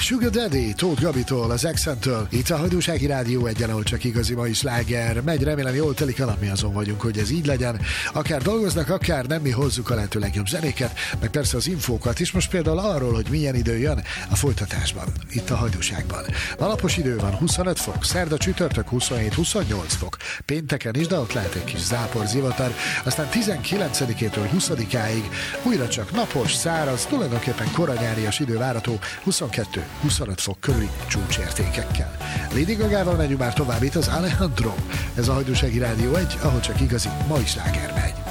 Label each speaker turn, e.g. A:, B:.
A: Sugar Daddy, Tóth Gabitól, az Accent-től. Itt a Hajdúsági Rádió egyen, ahol csak igazi mai sláger. Megy, remélem jól telik a nap, mi azon vagyunk, hogy ez így legyen. Akár dolgoznak, akár nem, mi hozzuk a lehető legjobb zenéket, meg persze az infókat is. Most például arról, hogy milyen idő jön a folytatásban, itt a Hajdúságban. A napos idő van 25 fok, szerda csütörtök 27-28 fok. Pénteken is, de ott lehet egy kis zápor, zivatar. Aztán 19-től 20-áig újra csak napos, száraz, tulajdonképpen koranyárias idő várható 22-25 fok körüli csúcsértékekkel. Lady Gagával megyünk már tovább, itt az Alejandro. Ez a Hajdúsági Rádió 1, ahol csak igazi mai sláger megy.